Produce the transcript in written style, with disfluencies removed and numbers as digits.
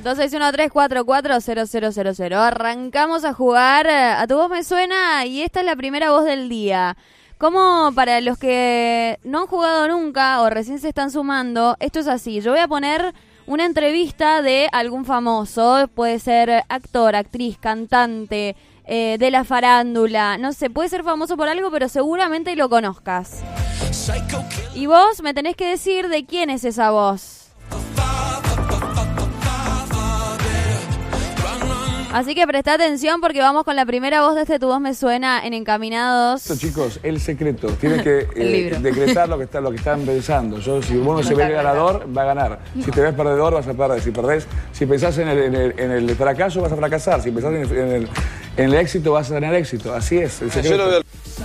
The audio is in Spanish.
261-344-0000. Arrancamos a jugar A Tu Voz Me Suena y esta es la primera voz del día. Como para los que no han jugado nunca o recién se están sumando, esto es así. Yo voy a poner una entrevista de algún famoso, puede ser actor, actriz, cantante, de la farándula, no sé, puede ser famoso por algo, pero seguramente lo conozcas. Y vos me tenés que decir de quién es esa voz. Así que presta atención porque vamos con la primera voz de Tu Voz Me Suena en Encaminados. Esto, chicos, el secreto. Tienen que decretar lo que están pensando. Si uno se ve ganador, va a ganar. Si te ves perdedor, vas a perder. Si pensás en el fracaso, vas a fracasar. Si pensás en el éxito, vas a tener éxito. Así es. El secreto.